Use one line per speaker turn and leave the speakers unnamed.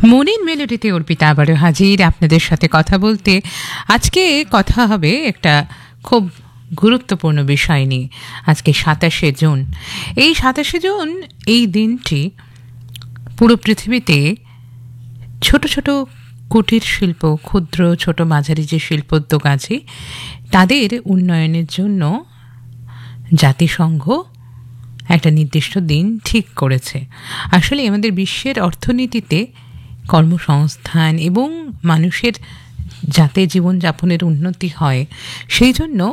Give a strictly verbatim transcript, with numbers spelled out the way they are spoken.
মনিন মেলোডিতে অর্পিতা আবারও হাজির আপনাদের সাথে কথা বলতে। আজকে কথা হবে একটা খুব গুরুত্বপূর্ণ বিষয় নিয়ে। আজকে সাতাশে জুন। এই সাতাশে জুন এই দিনটি পুরো পৃথিবীতে ছোট ছোট কুটির শিল্প, ক্ষুদ্র ছোট মাঝারি যে শিল্পোদ্যোগ আছে তাদের উন্নয়নের জন্য জাতিসংঘ একটা নির্দিষ্ট দিন ঠিক করেছে। আসলে আমাদের বিশ্বের অর্থনীতিতে কর্মসংস্থান এবং মানুষের যাতে জীবনযাপনের উন্নতি হয় সেই জন্য